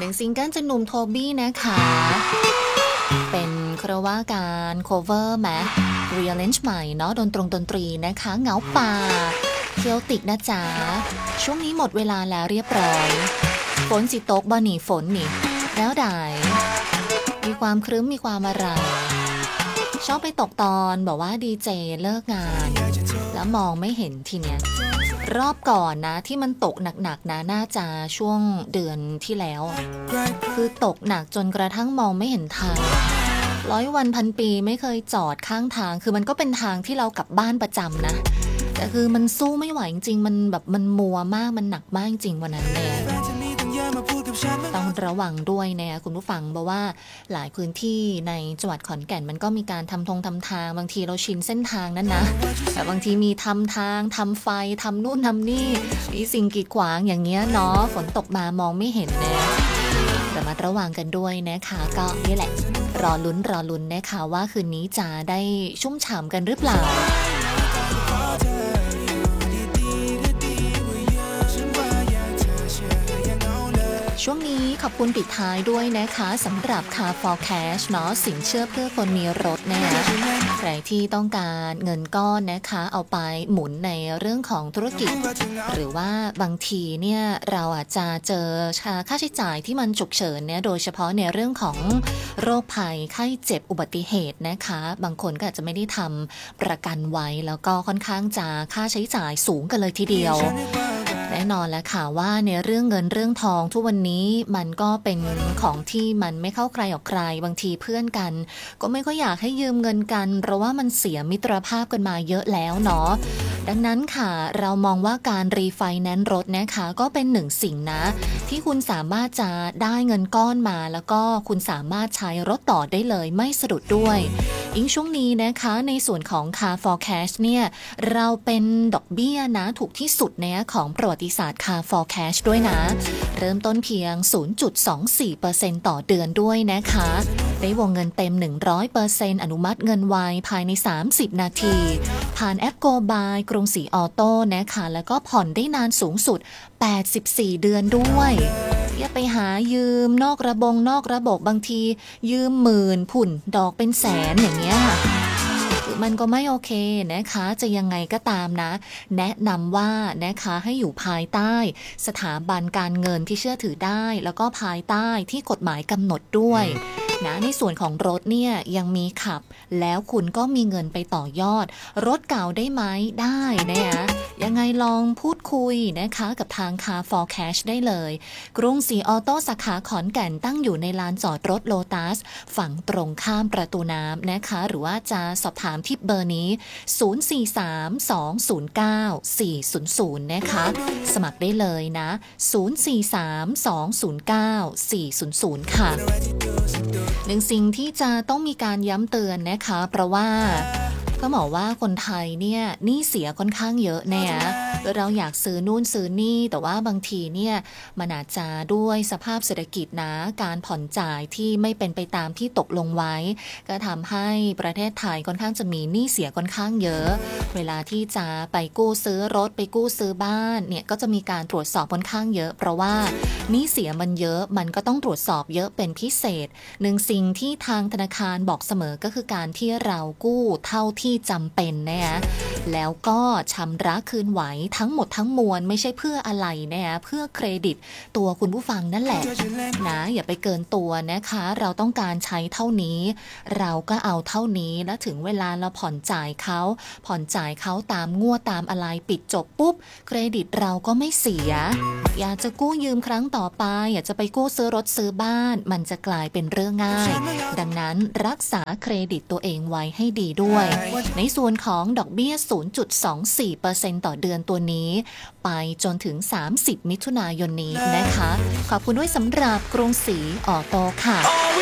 นึ่งซิงเกิลจากหนุ่มโทบี้นะคะเป็นคารวะการ cover แม rearrange ใหม่เนาะดนตรีนะคะเหงาป่าเคียวติกนะจ๊ะช่วงนี้หมดเวลาแล้วเรียบร้อยฝนสิตกบ่หนีฝนนี่แล้วได้มีความครึ้มมีความอะไรชอบไปตกตอนบอกว่าดีเจเลิกงานแล้วมองไม่เห็นทีเนี้ยรอบก่อนนะที่มันตกหนักๆนะน่าจะช่วงเดือนที่แล้วคือตกหนักจนกระทั่งมองไม่เห็นทาง100 วันพันปีไม่เคยจอดข้างทางคือมันก็เป็นทางที่เรากลับบ้านประจำนะแต่คือมันสู้ไม่ไหวจริงๆมันแบบมันมัวมากมันหนักมากจริงวันนั้นเนี่ยต้องระวังด้วยนะคุณผู้ฟังเพราะว่าหลายพื้นที่ในจังหวัดขอนแก่นมันก็มีการทำทางบางทีเราชินเส้นทางนั้นนะแต่บางทีมีทำทางทำไฟทำนู่นทำนี่มีสิ่งกีดขวางอย่างเงี้ยเนาะฝนตกมามองไม่เห็นนะระมัดระวังกันด้วยนะคะก็นี่แหละรอลุ้นนะคะว่าคืนนี้จะได้ชุ่มฉ่ำกันหรือเปล่าช่วงนี้ขอบคุณปิดท้ายด้วยนะคะสำหรับ Car for Cash เนาะสินเชื่อเพื่อคนมีรถนะคะใครที่ต้องการเงินก้อนนะคะเอาไปหมุนในเรื่องของธุรกิจหรือว่าบางทีเนี่ยเราอาจจะเจอค่าใช้จ่ายที่มันฉุกเฉินเนี่ยโดยเฉพาะในเรื่องของโรคภัยไข้เจ็บอุบัติเหตุนะคะบางคนก็อาจจะไม่ได้ทำประกันไว้แล้วก็ค่อนข้างจะค่าใช้จ่ายสูงกันเลยทีเดียวแน่นอนแล้วค่ะว่าในเรื่องเงินเรื่องทองทุกวันนี้มันก็เป็นของที่มันไม่เข้าใครออกใครบางทีเพื่อนกันก็ไม่ค่อยอยากให้ยืมเงินกันเพราะว่ามันเสียมิตรภาพกันมาเยอะแล้วเนาะดังนั้นค่ะเรามองว่าการรีไฟแนนซ์รถนะคะก็เป็นหนึ่งสิ่งนะที่คุณสามารถจะได้เงินก้อนมาแล้วก็คุณสามารถใช้รถต่อได้เลยไม่สะดุดด้วยยิ่งช่วงนี้นะคะในส่วนของ Car for Cash เนี่ยเราเป็นดอกเบี้ยนะถูกที่สุดเนี่ยของประวัติศาสตร์ Car for Cash ด้วยนะเริ่มต้นเพียง 0.24% ต่อเดือนด้วยนะคะได้วงเงินเต็ม 100% อนุมัติเงินไวภายใน30นาทีผ่านแอป Go By กรุงศรีออโต้นะคะแล้วก็ผ่อนได้นานสูงสุด84เดือนด้วยอย่าไปหายืมนอกระบบบางทียืมหมื่นผุ่นดอกเป็นแสนอย่างเงี้ยมันก็ไม่โอเคนะคะจะยังไงก็ตามนะแนะนำว่านะคะให้อยู่ภายใต้สถาบันการเงินที่เชื่อถือได้แล้วก็ภายใต้ที่กฎหมายกำหนดด้วยนะในส่วนของรถเนี่ยยังมีขับแล้วคุณก็มีเงินไปต่อยอดรถเก่าได้ไหมได้นะคะยังไงลองพูดคุยนะคะกับทาง Car for Cash ได้เลยกรุงศรีออโต้สาขาขอนแก่นตั้งอยู่ในลานจอดรถโลตัสฝั่งตรงข้ามประตูน้ำนะคะหรือว่าจะสอบถามที่เบอร์นี้043-209-400นะคะสมัครได้เลยนะ043-209-400ค่ะหนึ่งสิ่งที่จะต้องมีการย้ำเตือนนะคะเพราะว่าก็บอกว่าคนไทยเนี่ยหนี้เสียค่อนข้างเยอะเนี่ยเราอยากซื้อนู่นซื้อนี่แต่ว่าบางทีเนี่ยมันอาจจะด้วยสภาพเศรษฐกิจนะการผ่อนจ่ายที่ไม่เป็นไปตามที่ตกลงไว้ก็ทำให้ประเทศไทยค่อนข้างจะมีหนี้เสียค่อนข้างเยอะเวลาที่จะไปกู้ซื้อรถไปกู้ซื้อบ้านเนี่ยก็จะมีการตรวจสอบค่อนข้างเยอะเพราะว่าหนี้เสียมันเยอะมันก็ต้องตรวจสอบเยอะเป็นพิเศษหนึ่งสิ่งที่ทางธนาคารบอกเสมอก็คือการที่เรากู้เท่าที่จำเป็นนะคะแล้วก็ชำระคืนไหวทั้งหมดทั้งมวลไม่ใช่เพื่ออะไรนะคะเพื่อเครดิตตัวคุณผู้ฟังนั่นแหละนะอย่าไปเกินตัวนะคะเราต้องการใช้เท่านี้เราก็เอาเท่านี้แล้วถึงเวลาเราผ่อนจ่ายเขาตามงวดตามอะไรปิดจบปุ๊บเครดิตเราก็ไม่เสียอยากจะกู้ยืมครั้งต่อไปอยากจะไปกู้ซื้อรถซื้อบ้านมันจะกลายเป็นเรื่องง่ายดังนั้นรักษาเครดิตตัวเองไว้ให้ดีด้วยในส่วนของดอกเบี้ย 0.24% ต่อเดือนตัวนี้ไปจนถึง30มิถุนายนนี้นะคะขอบคุณด้วยสำหรับกรุงศรีออโต้ค่ะ